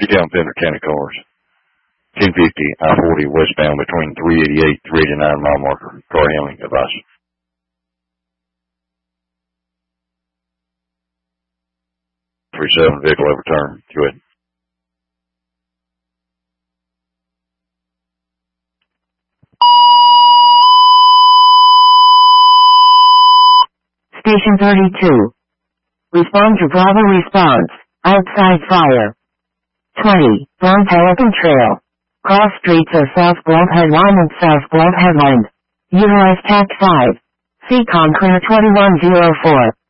Down Pender County cars. 1050 I-40 westbound between 388 389 mile marker. Car handling advice. 37 vehicle overturned. Go ahead. Station 32. Respond to Bravo response. Outside fire. 20. Long Pelican Trail. Cross streets of South Bluff Headline and South Bluff Headland. Utilize TAC 5. Seacon Clear 2104.